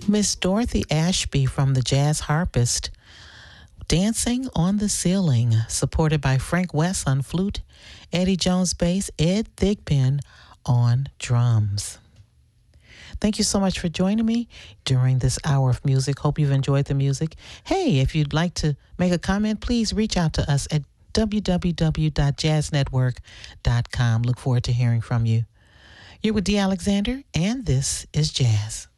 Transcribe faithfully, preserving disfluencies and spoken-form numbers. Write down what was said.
Miss Dorothy Ashby from the Jazz Harpist, Dancing on the Ceiling, supported by Frank West on flute, Eddie Jones bass, Ed Thigpen on drums. Thank you so much for joining me during this hour of music. Hope you've enjoyed the music. Hey, if you'd like to make a comment, please reach out to us at w w w dot jazz network dot com. Look forward to hearing from you. You're with Dee Alexander, and this is Jazz.